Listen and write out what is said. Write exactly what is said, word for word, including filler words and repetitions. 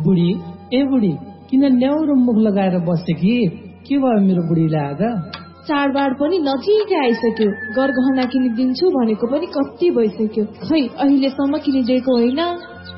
बुढी ए बुढी किन न्याउरो मुख लगाएर बसे कि के भयो मेरो बुढीलाई आज? चाडबाड पनि नजिकै आइसक्यो, गरगहना किनिदिन्छु भनेको पनि कति भइसक्यो, खै अहिलेसम्म किनिदिएको होइन।